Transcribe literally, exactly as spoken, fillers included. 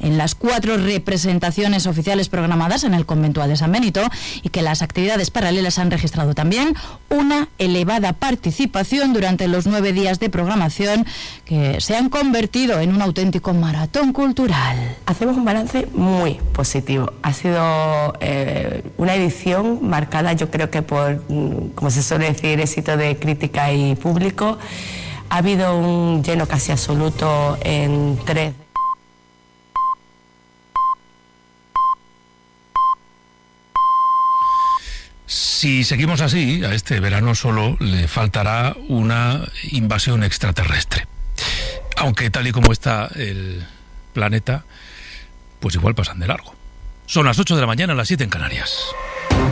en las cuatro representaciones oficiales programadas en el conventual de San Benito y que las actividades paralelas han registrado también una elevada participación durante los nueve días de programación que se han convertido en un auténtico maratón cultural. Hacemos un balance muy positivo. Ha sido eh, una edición marcada, yo creo que por, como se suele decir, éxito de crítica y público. Ha habido un lleno casi absoluto en tres. Si seguimos así, a este verano solo le faltará una invasión extraterrestre. Aunque tal y como está el planeta, pues igual pasan de largo. Son las ocho de la mañana, las siete en Canarias.